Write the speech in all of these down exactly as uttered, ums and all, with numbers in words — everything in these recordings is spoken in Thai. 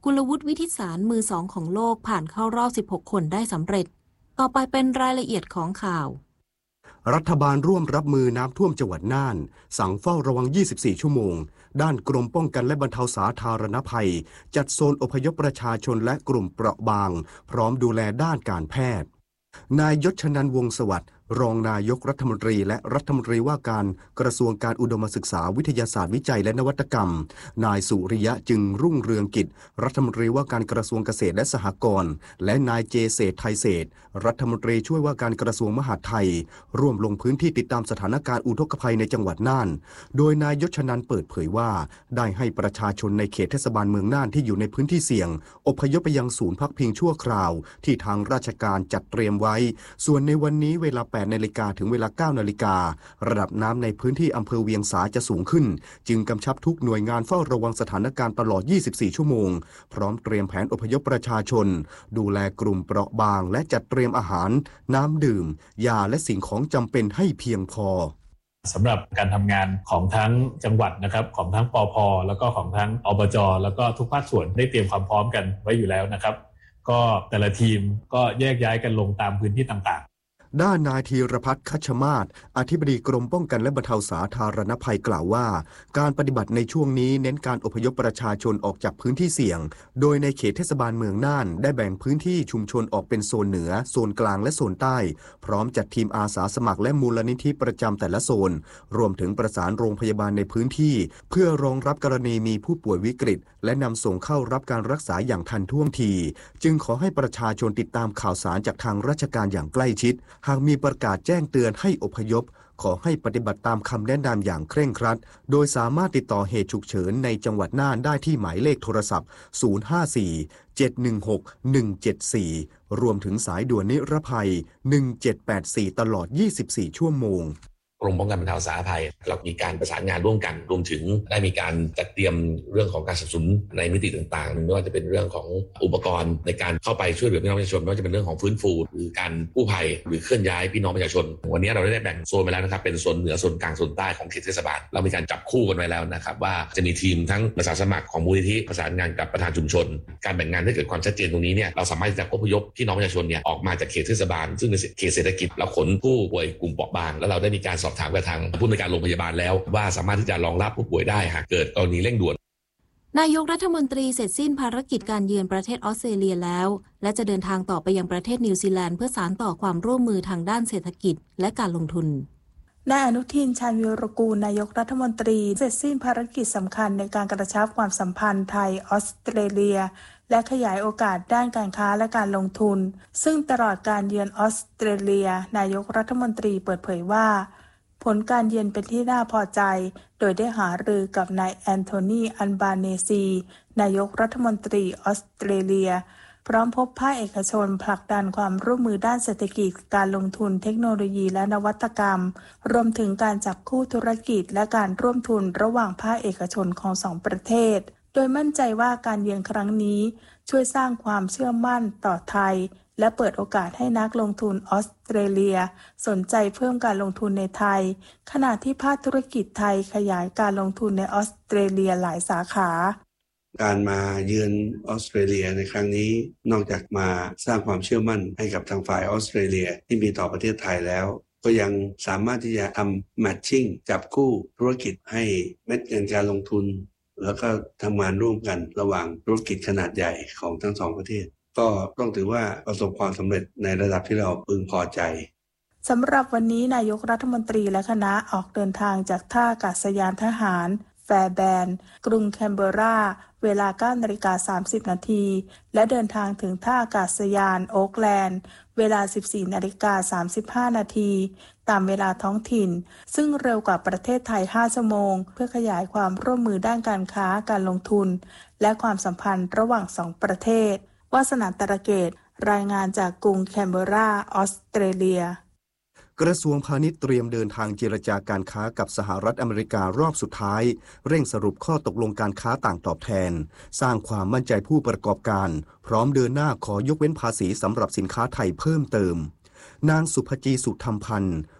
กุลวุฒิวิทิสารมือสองของโลกผ่านเข้ารอบสิบหกคนได้สำเร็จต่อไปเป็นรายละเอียดของข่าวรัฐบาลร่วมรับมือน้ำท่วมจังหวัดน่านสั่งเฝ้าระวังยี่สิบสี่ชั่วโมงด้านกรมป้องกันและบรรเทาสาธารณภัยจัดโซนอพยพประชาชนและกลุ่มเปราะบางพร้อมดูแลด้านการแพทย์นายยศชนันท์วงศ์สวัสดิ์รองนายกรัฐมนตรีและรัฐมนตรีว่าการกระทรวงการอุดมศึกษาวิทยาศาสตร์วิจัยและนวัตกรรมนายสุริยะจึงรุ่งเรืองกิจรัฐมนตรีว่าการกระทรวงเกษตรและสหกรณ์และนายเจเศรษฐ์ไทยเศรษฐ์รัฐมนตรีช่วยว่าการกระทรวงมหาดไทยร่วมลงพื้นที่ติดตามสถานการณ์อุทกภัยในจังหวัดน่านโดยนายยศชนันท์เปิดเผยว่าได้ให้ประชาชนในเขตเทศบาลเมืองน่านที่อยู่ในพื้นที่เสี่ยงอพยพไปยังศูนย์พักพิงชั่วคราวที่ทางราชการจัดเตรียมไว้ส่วนในวันนี้เวลา แปดนาฬิกา ถึงเวลา เก้านาฬิการะดับน้ำในพื้นที่อำเภอเวียงสาจะสูงขึ้นจึงกำชับทุกหน่วยงานเฝ้าระวังสถานการณ์ตลอดยี่สิบสี่ชั่วโมงพร้อมเตรียมแผนอพยพประชาชนดูแลกลุ่มเปราะบางและจัดเตรียมอาหารน้ำดื่มยาและสิ่งของจำเป็นให้เพียงพอสำหรับการทำงานของทั้งจังหวัดนะครับของทั้งปภ.แล้วก็ของทั้งอบจ.แล้วก็ทุกภาคส่วนได้เตรียมความพร้อมกันไว้อยู่แล้วนะครับก็แต่ละทีมก็แยกย้ายกันลงตามพื้นที่ต่างๆด้านนายธีรพัฒน์คัชมาศอธิบดีกรมป้องกันและบรรเทาสาธารณภัยกล่าวว่าการปฏิบัติในช่วงนี้เน้นการอพยพประชาชนออกจากพื้นที่เสี่ยงโดยในเขตเทศบาลเมืองน่านได้แบ่งพื้นที่ชุมชนออกเป็นโซนเหนือโซนกลางและโซนใต้พร้อมจัดทีมอาสาสมัครและมูลนิธิประจำแต่ละโซนรวมถึงประสานโรงพยาบาลในพื้นที่เพื่อรองรับกรณีมีผู้ป่วยวิกฤตและนำส่งเข้ารับการรักษาอย่างทันท่วงทีจึงขอให้ประชาชนติดตามข่าวสารจากทางราชการอย่างใกล้ชิดหากมีประกาศแจ้งเตือนให้อพยพขอให้ปฏิบัติตามคำแนะนำอย่างเคร่งครัดโดยสามารถติดต่อเหตุฉุกเฉินในจังหวัดน่านได้ที่หมายเลขโทรศัพท์ศูนย์ ห้า สี่ เจ็ด หนึ่ง หก หนึ่ง เจ็ด สี่รวมถึงสายด่วนนิรภัยหนึ่ง เจ็ด แปด สี่ตลอดยี่สิบสี่ชั่วโมงกรมป้องกันบรรเทาสาธารณภัยเรามีการประสานงานร่วมกันรวมถึงได้มีการจัดเตรียมเรื่องของการสนับสนุนในมิติต่างๆไม่ว่าจะเป็นเรื่องของอุปกรณ์ในการเข้าไปช่วยเหลือพี่น้องประชาชนไม่ว่าจะเป็นเรื่องของฟื้นฟูหรือการกู้ภัยหรือเคลื่อนย้ายพี่น้องประชาชนวันนี้เราได้แบ่งโซนไปแล้วนะครับเป็นโซนเหนือโซนกลางโซนใต้ของเขตเทศบาลเรามีการจับคู่กันไว้แล้วนะครับว่าจะมีทีมทั้งอาสาสมัครของมูลนิธิประสานงานกับประธานชุมชนการแบ่งงานให้เกิดความชัดเจนตรงนี้เนี่ยเราสามารถจะอพยพพี่น้องประชาชนเนี่ยออกมาจากเขตเทศบาลซึ่งเป็นเขตเศรษฐกิจแล้วขนผู้ป่วยกลุ่มเปราะบางแล้วเราได้มีการสอบถามกับทางในการโรงพยาบาลแล้วว่าสามารถที่จะรองรับผู้ป่วยได้หากเกิดกรณีเร่งด่วนนายกรัฐมนตรีเสร็จสิ้นภารกิจการเยือนประเทศออสเตรเลียแล้วและจะเดินทางต่อไปยังประเทศนิวซีแลนด์เพื่อสานต่อความร่วมมือทางด้านเศรษฐกิจและการลงทุนนายอนุทินชาญวีรกูลนายกรัฐมนตรีเสร็จสิ้นภารกิจสำคัญในการกระชับความสัมพันธ์ไทยออสเตรเลียและขยายโอกาสด้านการค้าและการลงทุนซึ่งตลอดการเยือนออสเตรเลียนายกรัฐมนตรีเปิดเผยว่าผลการเยือนเป็นที่น่าพอใจโดยได้หารือกับนายแอนโทนี อัลบาเนซีนายกรัฐมนตรีออสเตรเลียพร้อมพบภาคเอกชนผลักดันความร่วมมือด้านเศรษฐกิจการลงทุนเทคโนโลยีและนวัตกรรมรวมถึงการจับคู่ธุรกิจและการร่วมทุนระหว่างภาคเอกชนของสองประเทศโดยมั่นใจว่าการเยือนครั้งนี้ช่วยสร้างความเชื่อมั่นต่อไทยและเปิดโอกาสให้นักลงทุนออสเตรเลียสนใจเพิ่มการลงทุนในไทยขณะที่ภาคธุรกิจไทยขยายการลงทุนในออสเตรเลียหลายสาขาการมาเยือนออสเตรเลียในครั้งนี้นอกจากมาสร้างความเชื่อมั่นให้กับทางฝ่ายออสเตรเลียที่มีต่อประเทศไทยแล้วก็ยังสามารถที่จะทำแมทชิ่งจับคู่ธุรกิจให้เม็ดเงินการลงทุนแล้วก็ทำงานร่วมกันระหว่างธุรกิจขนาดใหญ่ของทั้งสองประเทศก็ต้องถือว่าประสบความสำเร็จในระดับที่เราพึงพอใจสำหรับวันนี้นายกรัฐมนตรีและคณะออกเดินทางจากท่าอากาศยานทหารแฟร์แบนด์กรุงแคนเบอราเวลา เก้านาฬิกาสามสิบนาทีและเดินทางถึงท่าอากาศยานโอ๊คแลนด์เวลา สิบสี่นาฬิกาสามสิบห้านาทีตามเวลาท้องถิ่นซึ่งเร็วกว่าประเทศไทยห้าชั่วโมงเพื่อขยายความร่วมมือด้านการค้าการลงทุนและความสัมพันธ์ระหว่างสองประเทศวาสนาตระเกตรายงานจากกรุงแคนเบอราออสเตรเลียกระทรวงพาณิชย์เตรียมเดินทางเจรจาการค้ากับสหรัฐอเมริการอบสุดท้ายเร่งสรุปข้อตกลงการค้าต่างตอบแทนสร้างความมั่นใจผู้ประกอบการพร้อมเดินหน้าขอยกเว้นภาษีสำหรับสินค้าไทยเพิ่มเติมนางสุภจีสุธรรมพันธ์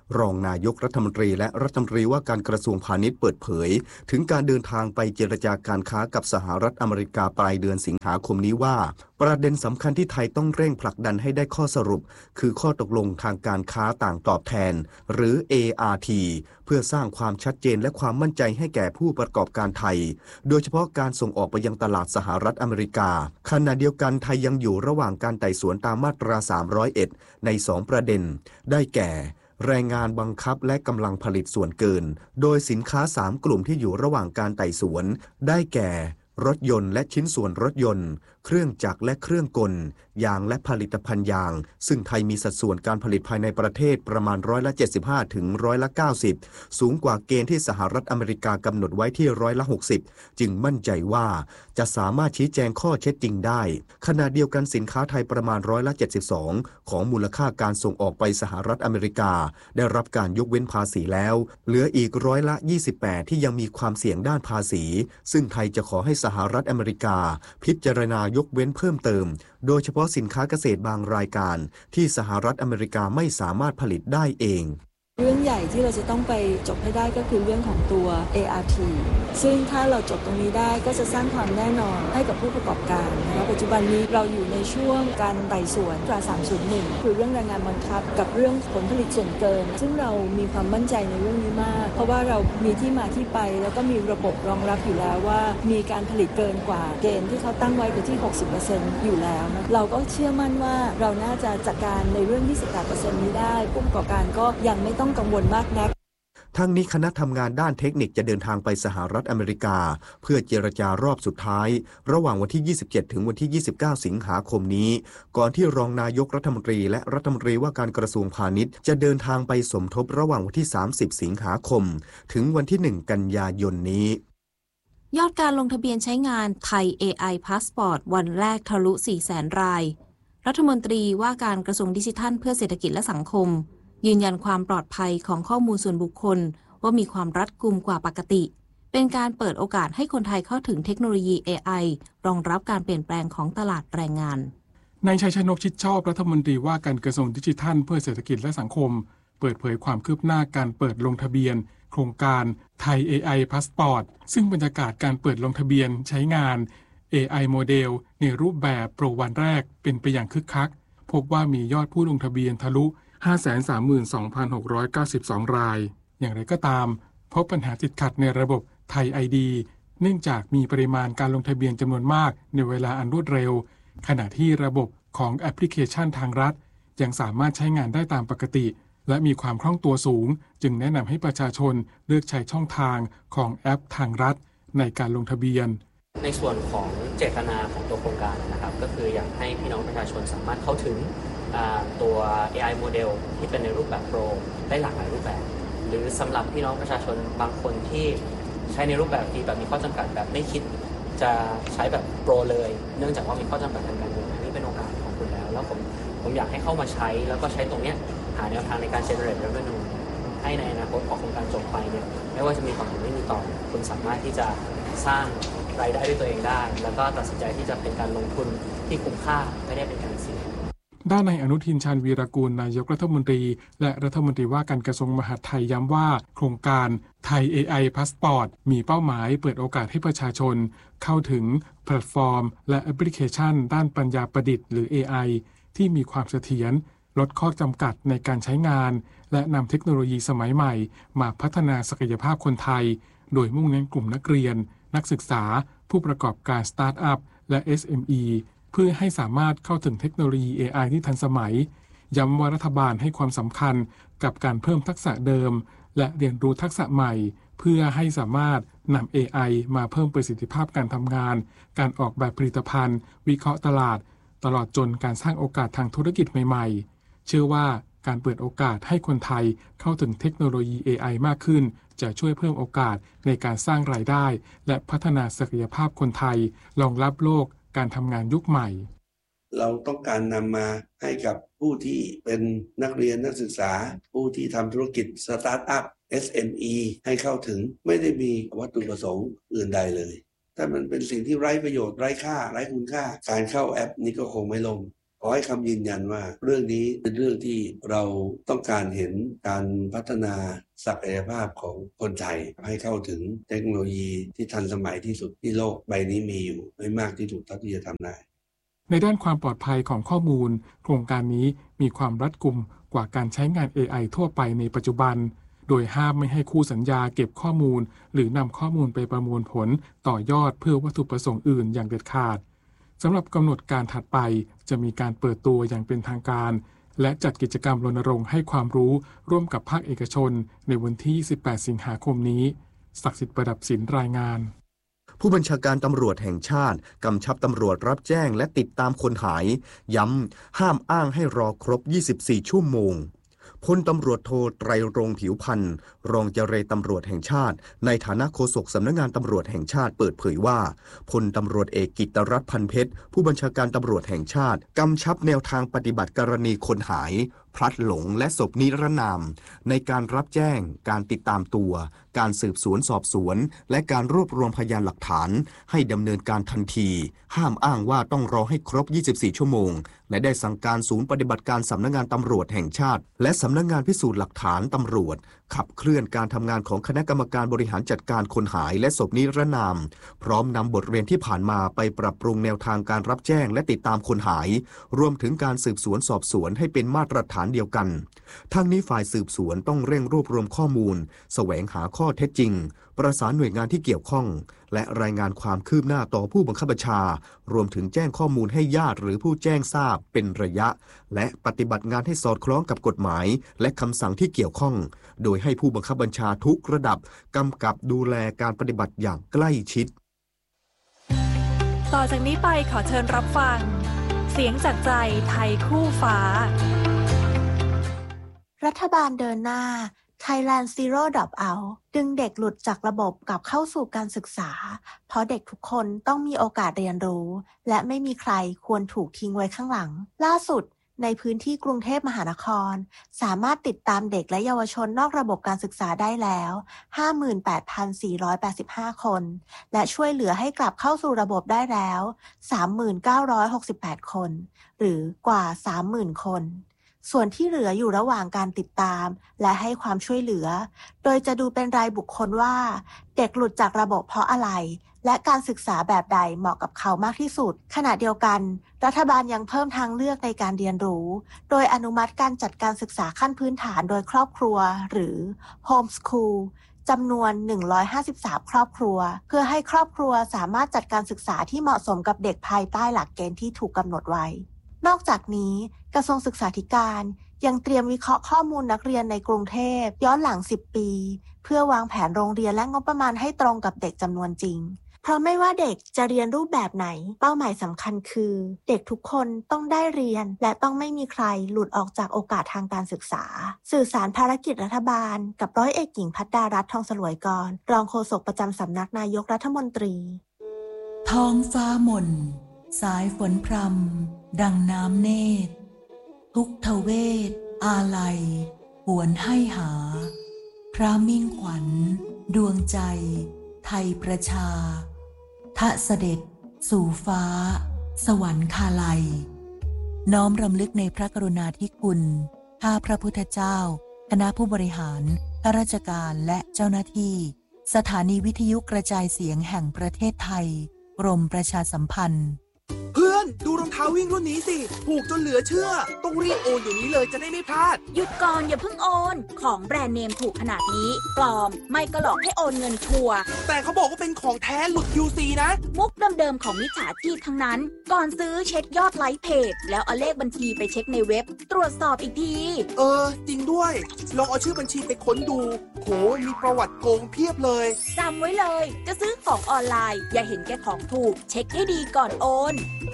รองนายกรัฐมนตรีและรัฐมนตรีว่าการกระทรวงพาณิชย์เปิดเผยถึงการเดินทางไปเจรจาการค้ากับสหรัฐอเมริกาปลายเดือนสิงหาคมนี้ว่าประเด็นสำคัญที่ไทยต้องเร่งผลักดันให้ได้ข้อสรุปคือข้อตกลงทางการค้าต่างตอบแทนหรือ เอ อาร์ ที เพื่อสร้างความชัดเจนและความมั่นใจให้แก่ผู้ประกอบการไทยโดยเฉพาะการส่งออกไปยังตลาดสหรัฐอเมริกาขณะเดียวกันไทยยังอยู่ระหว่างการไต่สวนตามมาตราสามร้อยเอ็ดในสองประเด็นได้แก่แรงงานบังคับและกำลังผลิตส่วนเกินโดยสินค้าสามกลุ่มที่อยู่ระหว่างการไต่สวนได้แก่รถยนต์และชิ้นส่วนรถยนต์เครื่องจักรและเครื่องกลยางและผลิตภัณฑ์ยางซึ่งไทยมีสัดส่วนการผลิตภายในประเทศประมาณร้อยละเจ็ดสิบห้าถึงร้อยละเก้าสิบสูงกว่าเกณฑ์ที่สหรัฐอเมริกากำหนดไว้ที่ร้อยละหกสิบจึงมั่นใจว่าจะสามารถชี้แจงข้อเท็จจริงได้ขณะเดียวกันสินค้าไทยประมาณร้อยละเจ็ดสิบสองของมูลค่าการส่งออกไปสหรัฐอเมริกาได้รับการยกเว้นภาษีแล้วเหลืออีกร้อยละยี่สิบแปดที่ยังมีความเสี่ยงด้านภาษีซึ่งไทยจะขอให้สหรัฐอเมริกาพิจารณายกเว้นเพิ่มเติมโดยเฉพาะสินค้าเกษตรบางรายการที่สหรัฐอเมริกาไม่สามารถผลิตได้เองเรื่องใหญ่ที่เราจะต้องไปจบให้ได้ก็คือเรื่องของตัว เอ อาร์ ที ซึ่งถ้าเราจบตรงนี้ได้ก็จะสร้างความแน่นอนให้กับผู้ประกอบการนะคะปัจจุบันนี้เราอยู่ในช่วงการไต่สวนตราสามศูนย์หนึ่งคือเรื่องแรงงานบังคับกับเรื่องผลผลิตส่วนเกินซึ่งเรามีความมั่นใจในเรื่องนี้มากเพราะว่าเรามีที่มาที่ไปแล้วก็มีระบบรองรับอยู่แล้วว่ามีการผลิตเกินกว่าเกณฑ์ที่เขาตั้งไว้คือที่ หกสิบเปอร์เซ็นต์ อยู่แล้วนะเราก็เชื่อมั่นว่าเราน่าจะจัดการในเรื่อง ยี่สิบแปดเปอร์เซ็นต์ นี้ได้ผู้ประกอบการก็ยังไม่ต้องกังวลมากนักทั้งนี้คณะทำงานด้านเทคนิคจะเดินทางไปสหรัฐอเมริกาเพื่อเจรจารอบสุดท้ายระหว่างวันที่ยี่สิบเจ็ดถึงวันที่ยี่สิบเก้าสิงหาคมนี้ก่อนที่รองนายกรัฐมนตรีและรัฐมนตรีว่าการกระทรวงพาณิชย์จะเดินทางไปสมทบระหว่างวันที่สามสิบสิงหาคมถึงวันที่หนึ่งกันยายนนี้ยอดการลงทะเบียนใช้งานไทย เอ ไอ Passport วันแรกทะลุ สี่แสน รายรัฐมนตรีว่าการกระทรวงดิจิทัลเพื่อเศรษฐกิจและสังคมยืนยันความปลอดภัยของข้อมูลส่วนบุคคลว่ามีความรัดกุมกว่าปกติเป็นการเปิดโอกาสให้คนไทยเข้าถึงเทคโนโลยี เอ ไอ รองรับการเปลี่ยนแปลงของตลาดแรงงานนายชัยชนกชิดชอบรัฐมนตรีว่าการกระทรวงดิจิทัลเพื่อเศรษฐกิจและสังคมเปิดเผยความคืบหน้าการเปิดลงทะเบียนโครงการไทย เอ ไอ Passport ซึ่งบรรยากาศการเปิดลงทะเบียนใช้งาน เอ ไอ โมเดลในรูปแบบโปรวันแรกเป็นไปอย่างคึกคักพบว่ามียอดผู้ลงทะเบียนทะลุ ห้าแสนสามหมื่นสองพันหกร้อยเก้าสิบสอง รายอย่างไรก็ตามพบปัญหาติดขัดในระบบไทย ไอ ดี เนื่องจากมีปริมาณการลงทะเบียนจำนวนมากในเวลาอันรวดเร็วขณะที่ระบบของแอปพลิเคชันทางรัฐยังสามารถใช้งานได้ตามปกติและมีความคล่องตัวสูงจึงแนะนำให้ประชาชนเลือกใช้ช่องทางของแอปทางรัฐในการลงทะเบียนในส่วนของเจตนาของตัวโครงการนะครับก็คืออยากให้พี่น้องประชาชนสามารถเข้าถึงตัว เอ ไอ โมเดลที่เป็นในรูปแบบโปรได้หลากหลายรูปแบบหรือสำหรับพี่น้องประชาชนบางคนที่ใช้ในรูปแบบที่แบบมีข้อจำกัดแบบไม่คิดจะใช้แบบโปรเลยเนื่องจากว่ามีข้อจำกัดทางการเงินอันนี้เป็นโอกาสของคุณแล้วแล้วผมผมอยากให้เข้ามาใช้แล้วก็ใช้ตรงนี้หาแนวทางในการ generate revenue ให้ในอนาคตพอโครงการจบไปเนี่ยไม่ว่าจะมีต่อหรือไม่มีต่อคุณสามารถที่จะสร้างรายได้ด้วยตัวเองได้แล้วก็ตัดสินใจที่จะเป็นการลงทุนที่คุ้มค่าไม่ได้เป็นการเสี่ยงด้านนายอนุทินชาญวีรกูลนายกรัฐมนตรีและรัฐมนตรีว่าการกระทรวงมหาดไทยย้ำว่าโครงการไทย เอ ไอ Passport มีเป้าหมายเปิดโอกาสให้ประชาชนเข้าถึงแพลตฟอร์มและแอปพลิเคชันด้านปัญญาประดิษฐ์หรือ เอ ไอ ที่มีความเสถียรลดข้อจำกัดในการใช้งานและนำเทคโนโลยีสมัยใหม่มาพัฒนาศักยภาพคนไทยโดยมุ่งเน้นกลุ่มนักเรียนนักศึกษาผู้ประกอบการสตาร์ทอัพและ เอส เอ็ม อี เพื่อให้สามารถเข้าถึงเทคโนโลยี เอ ไอ ที่ทันสมัยย้ำว่ารัฐบาลให้ความสำคัญกับการเพิ่มทักษะเดิมและเรียนรู้ทักษะใหม่เพื่อให้สามารถนำ เอ ไอ มาเพิ่มประสิทธิภาพการทำงานการออกแบบผลิตภัณฑ์วิเคราะห์ตลาดตลอดจนการสร้างโอกาสทางธุรกิจใหม่ๆเชื่อว่าการเปิดโอกาสให้คนไทยเข้าถึงเทคโนโลยี เอ ไอ มากขึ้นจะช่วยเพิ่มโอกาสในการสร้างรายได้และพัฒนาศักยภาพคนไทยรองรับโลกการทำงานยุคใหม่เราต้องการนำมาให้กับผู้ที่เป็นนักเรียนนักศึกษาผู้ที่ทำธุรกิจสตาร์ทอัพ เอส เอ็ม อี ให้เข้าถึงไม่ได้มีวัตถุประสงค์อื่นใดเลยถ้ามันเป็นสิ่งที่ไร้ประโยชน์ไร้ค่าไร้คุณค่าการเข้าแอปนี้ก็คงไม่ลงขอให้คำยืนยันว่าเรื่องนี้เป็นเรื่องที่เราต้องการเห็นการพัฒนาศักยภาพของคนไทยให้เข้าถึงเทคโนโลยีที่ทันสมัยที่สุดที่โลกใบนี้มีอยู่ไม่มากที่สุดเท่าที่จะทำได้ในด้านความปลอดภัยของข้อมูลโครงการนี้มีความรัดกุมกว่าการใช้งาน เอ ไอ ทั่วไปในปัจจุบันโดยห้ามไม่ให้คู่สัญญาเก็บข้อมูลหรือนำข้อมูลไปประมวลผลต่อยอดเพื่อวัตถุประสงค์อื่นอย่างเด็ดขาดสำหรับกำหนดการถัดไปจะมีการเปิดตัวอย่างเป็นทางการและจัดกิจกรรมรณรงค์ให้ความรู้ร่วมกับภาคเอกชนในวันที่ยี่สิบแปดสิงหาคมนี้ศักดิ์สิทธิ์ประดับศิลป์รายงานผู้บัญชาการตำรวจแห่งชาติกำชับตำรวจรับแจ้งและติดตามคนหายย้ำห้ามอ้างให้รอครบยี่สิบสี่ชั่วโมงพลตำรวจโทไตรรงค์ผิวพันธ์รองเจรตำรวจแห่งชาติในฐานะโฆษกสำนักงานตำรวจแห่งชาติเปิดเผยว่าพลตำรวจเอกกิตติรัตน์พันเพชรผู้บัญชาการตำรวจแห่งชาติกำชับแนวทางปฏิบัติกรณีคนหายพลัดหลงและศพนิรนามในการรับแจ้งการติดตามตัวการสืบสวนสอบสวนและการรวบรวมพยานหลักฐานให้ดำเนินการทันทีห้ามอ้างว่าต้องรอให้ครบยี่สิบสี่ชั่วโมงและได้สั่งการศูนย์ปฏิบัติการสำนักงานตำรวจแห่งชาติและสำนักงานพิสูจน์หลักฐานตำรวจขับเคลื่อนการทำงานของคณะกรรมการบริหารจัดการคนหายและศพนิรนามพร้อมนำบทเรียนที่ผ่านมาไปปรับปรุงแนวทางการรับแจ้งและติดตามคนหายรวมถึงการสืบสวนสอบสวนให้เป็นมาตรฐานเดียวกันทั้งนี้ฝ่ายสืบสวนต้องเร่งรวบรวมข้อมูลแสวงหาข้อเท็จจริงประสานหน่วยงานที่เกี่ยวข้องและรายงานความคืบหน้าต่อผู้บังคับบัญชารวมถึงแจ้งข้อมูลให้ญาติหรือผู้แจ้งทราบเป็นระยะและปฏิบัติงานให้สอดคล้องกับกฎหมายและคำสั่งที่เกี่ยวข้องโดยให้ผู้บังคับบัญชาทุกระดับกำกับดูแลการปฏิบัติอย่างใกล้ชิดต่อจากนี้ไปขอเชิญรับฟังเสียงจากใจไทยคู่ฟ้ารัฐบาลเดินหน้า Thailand Zero Dropout ดึงเด็กหลุดจากระบบกลับเข้าสู่การศึกษาเพราะเด็กทุกคนต้องมีโอกาสเรียนรู้และไม่มีใครควรถูกทิ้งไว้ข้างหลังล่าสุดในพื้นที่กรุงเทพมหานครสามารถติดตามเด็กและเยาวชนนอกระบบการศึกษาได้แล้ว ห้าหมื่นแปดพันสี่ร้อยแปดสิบห้า คนและช่วยเหลือให้กลับเข้าสู่ระบบได้แล้ว สามหมื่นเก้าร้อยหกสิบแปด คนหรือกว่า สามหมื่น คนส่วนที่เหลืออยู่ระหว่างการติดตามและให้ความช่วยเหลือโดยจะดูเป็นรายบุคคลว่าเด็กหลุดจากระบบเพราะอะไรและการศึกษาแบบใดเหมาะกับเขามากที่สุดขณะเดียวกันรัฐบาลยังเพิ่มทางเลือกในการเรียนรู้โดยอนุมัติการจัดการศึกษาขั้นพื้นฐานโดยครอบครัวหรือ Home School จำนวนหนึ่งร้อยห้าสิบสามครอบครัวเพื่อให้ครอบครัวสามารถจัดการศึกษาที่เหมาะสมกับเด็กภายใต้หลักเกณฑ์ที่ถูกกำหนดไว้นอกจากนี้กระทรวงศึกษาธิการยังเตรียมวิเคราะห์ข้อมูลนักเรียนในกรุงเทพย้อนหลังสิบปีเพื่อวางแผนโรงเรียนและงบประมาณให้ตรงกับเด็กจำนวนจริงเพราะไม่ว่าเด็กจะเรียนรูปแบบไหนเป้าหมายสำคัญคือเด็กทุกคนต้องได้เรียนและต้องไม่มีใครหลุดออกจากโอกาสทางการศึกษาสื่อสารภารกิจรัฐบาลกับร้อยเอกหญิงภัดดารัตน์ทองสลวยกรรองโฆษกประจำสำนักนายกรัฐมนตรีท้องฟ้าหม่นสายฝนพรำดังน้ำเนตรทุกทเวทอาลัยหวนให้หาพระมิ่งขวัญดวงใจไทยประชาทะเสด็จสู่ฟ้าสวรรคาลัยน้อมรำลึกในพระกรุณาธิคุณข้าพระพุทธเจ้าคณะผู้บริหารข้าราชการและเจ้าหน้าที่สถานีวิทยุกระจายเสียงแห่งประเทศไทยกรมประชาสัมพันธ์เพื่อนดูรองเท้าวิ่งรุ่นนี้สิถูกจนเหลือเชื่อต้องรีบโอนอยู่นี้เลยจะได้ไม่พลาดหยุดก่อนอย่าเพิ่งโอนของแบรนด์เนมถูกขนาดนี้ปลอมไม่ก็หลอกให้โอนเงินชัวร์แต่เขาบอกว่าเป็นของแท้หลุด คิว ซี นะมุกเดิมๆของมิจฉาชีพทั้งนั้นก่อนซื้อเช็คยอดไลค์เพจแล้วเอาเลขบัญชีไปเช็คในเว็บตรวจสอบอีกทีเออจริงด้วยลองเอาชื่อบัญชีไปค้นดูโหมีประวัติโกงเพียบเลยจำไว้เลยจะซื้อของออนไลน์อย่าเห็นแก่ของถูกเช็คให้ดีก่อนโอน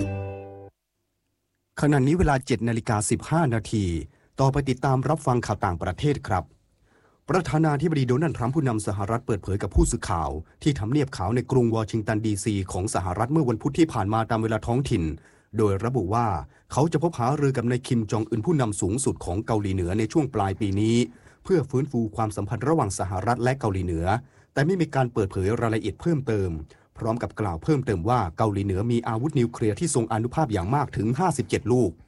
ขณะนี้เวลา เจ็ดนาฬิกาสิบห้า นาทีต่อไปติดตามรับฟังข่าวต่างประเทศครับประธานาธิบดีโดนัลด์ทรัมป์ผู้นำสหรัฐเปิดเผยกับผู้สื่อข่าวที่ทำเนียบขาวในกรุงวอชิงตันดีซีของสหรัฐเมื่อวันพุธที่ผ่านมาตามเวลาท้องถิ่นโดยระบุว่าเขาจะพบหารือกับนายคิมจองอึนผู้นำสูงสุดของเกาหลีเหนือในช่วงปลายปีนี้เพื่อฟื้นฟูความสัมพันธ์ระหว่างสหรัฐและเกาหลีเหนือแต่ไม่มีการเปิดเผยรายละเอียดเพิ่มเติมพร้อมกับกล่าวเพิ่มเติมว่าเกาหลีเหนือมีอาวุธนิวเคลียร์ที่ทรงอานุภาพอย่างมากถึงห้าสิบเจ็ดลูก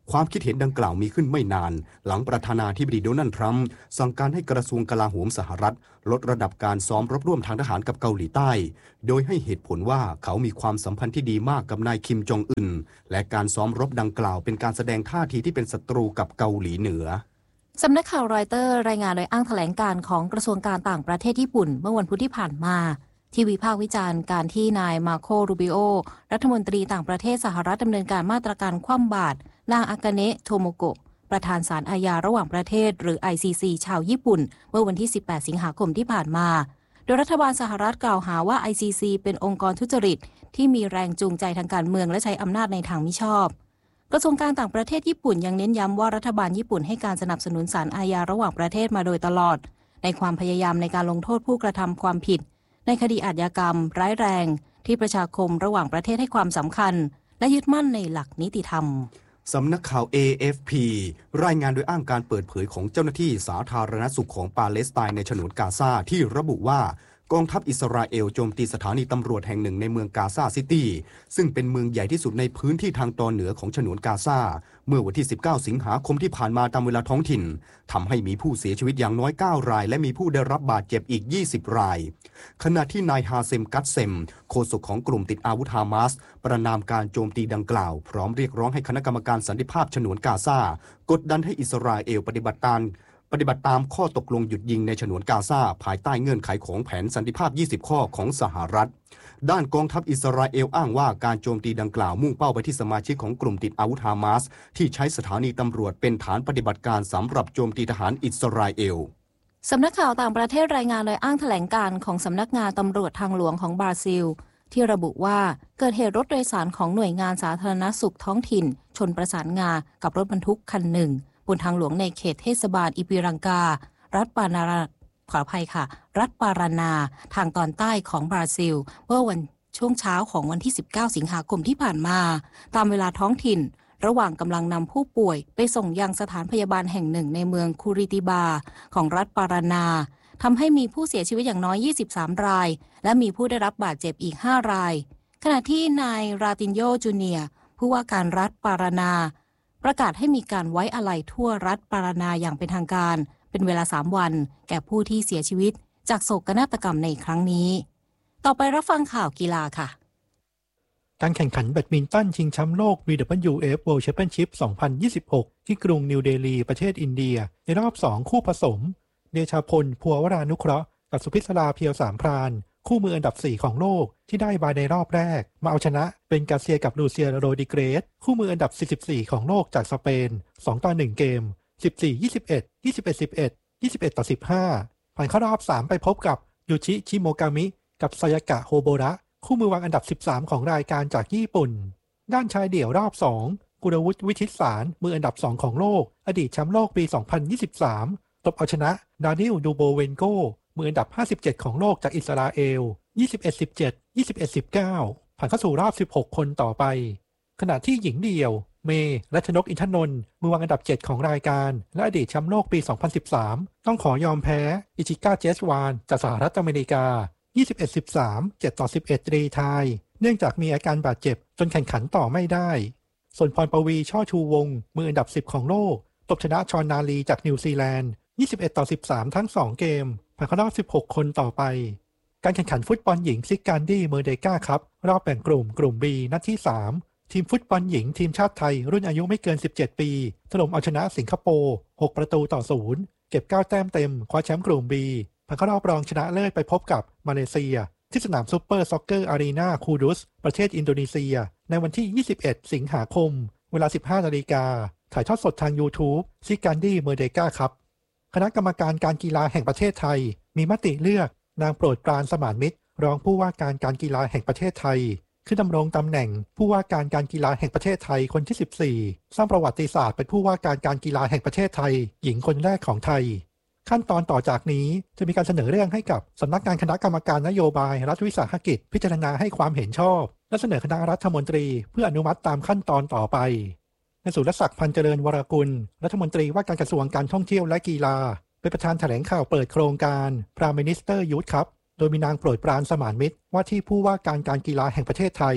ความคิดเห็นดังกล่าวมีขึ้นไม่นานหลังประธานาธิบดีโดนัลด์ทรัมป์สั่งการให้กระทรวงกลาโหมสหรัฐลดระดับการซ้อมรบร่วมทางทหารกับเกาหลีใต้โดยให้เหตุผลว่าเขามีความสัมพันธ์ที่ดีมากกับนายคิมจองอึนและการซ้อมรบดังกล่าวเป็นการแสดงท่าทีที่เป็นศัตรูกับเกาหลีเหนือสำนักข่าวรอยเตอร์รายงานโดยอ้างแถลงการของกระทรวงการต่างประเทศญี่ปุ่นเมื่อวันพุธที่ผ่านมาที่วิพากษ์วิจารณ์การที่นายมาโครูบิโอรัฐมนตรีต่างประเทศสหรัฐดำเนินการมาตรการคว่ำบาตรนางอากาเนะโทโมโกะประธานศาลอาญาระหว่างประเทศหรือ ไอ ซี ซี ชาวญี่ปุ่นเมื่อวันที่สิบแปดสิงหาคมที่ผ่านมาโดยรัฐบาลสหรัฐกล่าวหาว่า ไอ ซี ซี เป็นองค์กรทุจริตที่มีแรงจูงใจทางการเมืองและใช้อำนาจในทางมิชอบกระทรวงการต่างประเทศญี่ปุ่นยังเน้นย้ำว่ารัฐบาลญี่ปุ่นให้การสนับสนุนศาลอาญาระหว่างประเทศมาโดยตลอดในความพยายามในการลงโทษผู้กระทำความผิดในคดีอาชญากรรมร้ายแรงที่ประชาคมระหว่างประเทศให้ความสำคัญและยึดมั่นในหลักนิติธรรมสำนักข่าว เอ เอฟ พี รายงานโดยอ้างการเปิดเผยของเจ้าหน้าที่สาธารณสุขของปาเลสไตน์ในฉนวนกาซาที่ระบุว่ากองทัพอิสราเอลโจมตีสถานีตำรวจแห่งหนึ่งในเมืองกาซาซิตี้ซึ่งเป็นเมืองใหญ่ที่สุดในพื้นที่ทางตอนเหนือของฉนวนกาซาเมื่อวันที่สิบเก้าสิงหาคมที่ผ่านมาตามเวลาท้องถิ่นทำให้มีผู้เสียชีวิตอย่างน้อยเก้ารายและมีผู้ได้รับบาดเจ็บอีกยี่สิบรายขณะที่นายฮาเซมกัตเซมโฆษกของกลุ่มติดอาวุธฮามาสประณามการโจมตีดังกล่าวพร้อมเรียกร้องให้คณะกรรมการสันติภาพฉนวนกาซากดดันให้อิสราเอลปฏิบัติตามปฏิบัติตามข้อตกลงหยุดยิงในฉนวนกาซาภายใต้เงื่อนไขของแผนสันติภาพยี่สิบข้อของสหรัฐด้านกองทัพอิสราเอลอ้างว่าการโจมตีดังกล่าวมุ่งเป้าไปที่สมาชิกของกลุ่มติดอาวุธฮามาสที่ใช้สถานีตำรวจเป็นฐานปฏิบัติการสำหรับโจมตีทหารอิสราเอลสำนักข่าวต่างประเทศรายงานโดยอ้างแถลงการของสำนักงานตำรวจทางหลวงของบราซิลที่ระบุว่าเกิดเหตุรถโดยสารของหน่วยงานสาธารณสุขท้องถิ่นชนประสานงากับรถบรรทุกคันหนึ่งบนทางหลวงในเขตเทศบาลอิปิรังการัฐปานาราขออภัยค่ะรัฐปารานาทางตอนใต้ของบราซิลเมื่อวันช่วงเช้าของวันที่สิบเก้าสิงหาคมที่ผ่านมาตามเวลาท้องถิ่นระหว่างกำลังนำผู้ป่วยไปส่งยังสถานพยาบาลแห่งหนึ่งในเมืองคูริติบาของรัฐปารานาทำให้มีผู้เสียชีวิตอย่างน้อยยี่สิบสามรายและมีผู้ได้รับบาดเจ็บอีกห้ารายขณะที่นายราตินโยจูเนียร์ผู้ว่าการรัฐปารานาประกาศให้มีการไว้อาลัยทั่วรัฐปารานาอย่างเป็นทางการเป็นเวลาสามวันแก่ผู้ที่เสียชีวิตจากโศกนาฏกรรมในครั้งนี้ต่อไปรับฟังข่าวกีฬาค่ะการแข่งขันแบดมินตันชิงแชมป์โลก บี ดับเบิลยู เอฟ World Championship สองพันยี่สิบหกที่กรุงนิวเดลีประเทศอินเดียในรอบสองคู่ผสมเดชาพลภัววรานุเคราะห์กับสุพิศราเพียวสามพรานคู่มืออันดับสี่ของโลกที่ได้บายในรอบแรกมาเอาชนะเป็นกาเซียกับลูเซียโรดิเกรสคู่มืออันดับสี่สิบสี่ของโลกจากสเปนสองต่อหนึ่งเกม สิบสี่ ยี่สิบเอ็ด ยี่สิบเอ็ด สิบเอ็ด ยี่สิบเอ็ดต่อสิบห้าผ่านเข้ารอบสามไปพบกับยูชิชิโมกามิกับซายากะโฮโบระคู่มือวางอันดับสิบสามของรายการจากญี่ปุ่นด้านชายเดี่ยวรอบสองกุลวุฒิวิชิตสารมืออันดับสองของโลกอดีตแชมป์โลกปีสองพันยี่สิบสามตบเอาชนะดานิลดูโบเวนโกมืออันดับห้าสิบเจ็ดของโลกจากอิสราเอล ยี่สิบเอ็ด สิบเจ็ด ยี่สิบเอ็ด สิบเก้า ผ่านเข้าสู่รอบสิบหกคนต่อไปขณะที่หญิงเดี่ยวเมย์รัชนกอินทนนท์มือวางอันดับเจ็ดของรายการและอดีตแชมป์โลกปีสองพันสิบสามต้องขอยอมแพ้อิชิก้าเจสวานจากสหรัฐอเมริกา ยี่สิบเอ็ด สิบสาม เจ็ดต่อสิบเอ็ดรีไทยเนื่องจากมีอาการบาดเจ็บจนแข่งขันต่อไม่ได้ส่วนพรปวีช่อชูวงศ์มืออันดับสิบของโลกตบชนะชอนนาลีจากนิวซีแลนด์ยี่สิบเอ็ดต่อสิบสามทั้งสองเกมผ่านเข้ารอบสิบหกคนต่อไปการแข่งขันฟุตบอลหญิงซิกการดี้เมอร์เดกาครับรอบแบ่งกลุ่มกลุ่ม B นัดที่สามทีมฟุตบอลหญิงทีมชาติไทยรุ่นอายุไม่เกินสิบเจ็ดปีถล่มเอาชนะสิงคโปร์หกประตูต่อศูนย์เก็บเก้าแต้มเต็มคว้าแชมป์กลุ่ม B ผ่านเข้ารอบรองชนะเลิศไปพบกับมาเลเซียที่สนามซุปเปอร์ซ็อกเกอร์อารีนาคูดุสประเทศอินโดนีเซียในวันที่ยี่สิบเอ็ดสิงหาคมเวลา สิบห้านาฬิกาถ่ายทอดสดทาง YouTube ซิการดี้เมอร์เดกาครับคณะกรรมการการกีฬาแห่งประเทศไทยมีมติเลือกนางโปรดปรานสมานมิตรรองผู้ว่าการการกีฬาแห่งประเทศไทยขึ้นดำรงตำแหน่งผู้ว่าการการกีฬาแห่งประเทศไทยคนที่สิบสี่สร้างประวัติศาสตร์เป็นผู้ว่าการการกีฬาแห่งประเทศไทยหญิงคนแรกของไทยขั้นตอนต่อจากนี้จะมีการเสนอเรื่องให้กับสำนักงานคณะกรรมการนโยบายรัฐวิสาหกิจพิจารณาให้ความเห็นชอบและเสนอคณะรัฐมนตรีเพื่ออนุมัติตามขั้นตอนต่อไปนายสุรศักดิ์พันเจริญวรกุลรัฐมนตรีว่าการกระทรวงการท่องเที่ยวและกีฬาเป็นประธานแถลงข่าวเปิดโครงการพรามมินิสเตอร์ยูทครับโดยมีนางโปรดปรานสมานมิตรว่าที่ผู้ว่าการการกีฬาแห่งประเทศไทย